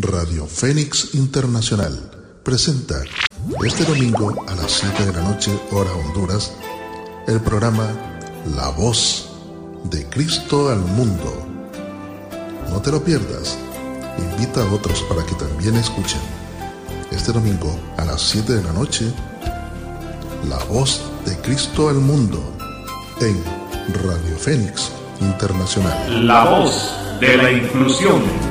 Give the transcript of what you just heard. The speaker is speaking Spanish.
Radio Fénix Internacional presenta este domingo a las 7 de la noche, hora Honduras, el programa La Voz de Cristo al Mundo. No te lo pierdas, invita a otros para que también escuchen. Este domingo a las 7 de la noche, La Voz de Cristo al Mundo en Radio Fénix Internacional. La voz de la inclusión.